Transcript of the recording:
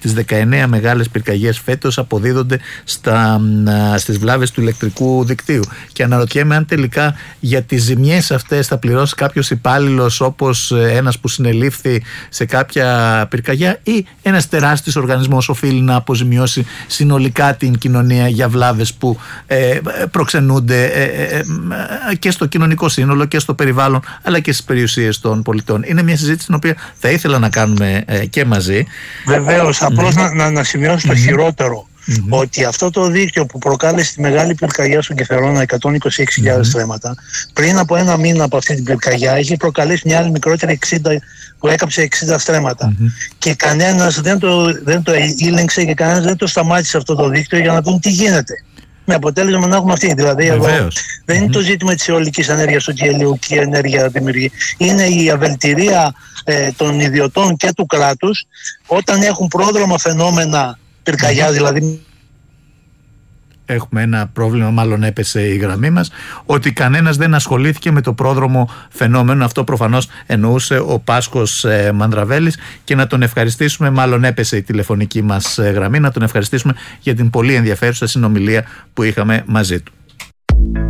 τις 19 μεγάλες πυρκαγιές φέτος αποδίδονται στις βλάβες του ηλεκτρικού δικτύου. Και αναρωτιέμαι αν τελικά για τις ζημιές αυτές θα πληρώσει κάποιος υπάλληλος, όπως ένας που συνελήφθη σε κάποια πυρκαγιά, ή ένας τεράστιος οργανισμός οφείλει να αποζημιώσει συνολικά την κοινωνία για βλάβες που προξενούνται και στο κοινωνικό σύνολο και στο περιβάλλον, αλλά και στις περιουσίες των πολιτών. Είναι μια συζήτηση την οποία θα ήθελα να κάνουμε και μαζί. Βεβαίως, απλώς να σημειώσω το χειρότερο. Ότι αυτό το δίκτυο που προκάλεσε τη μεγάλη πυρκαγιά στον Κεφερόνα, 126.000 στρέμματα, πριν από ένα μήνα από αυτή την πυρκαγιά είχε προκαλέσει μια άλλη μικρότερη 60, που έκαψε 60 στρέμματα. Και κανένας δεν το ήλεγξε και κανένας δεν το σταμάτησε αυτό το δίκτυο για να δουν τι γίνεται. Με αποτέλεσμα να έχουμε αυτή. Δηλαδή, εδώ δεν είναι το ζήτημα της αιωλικής ενέργειας, ότι η ηλιακή ενέργεια δημιουργεί. Είναι η αβελτηρία των ιδιωτών και του κράτους όταν έχουν πρόδρομα φαινόμενα πυρκαγιά, δηλαδή. Έχουμε ένα πρόβλημα, μάλλον έπεσε η γραμμή μας, ότι κανένας δεν ασχολήθηκε με το πρόδρομο φαινόμενο. Αυτό προφανώς εννοούσε ο Πάσχος Μανδραβέλης, και να τον ευχαριστήσουμε, μάλλον έπεσε η τηλεφωνική μας γραμμή, να τον ευχαριστήσουμε για την πολύ ενδιαφέρουσα συνομιλία που είχαμε μαζί του.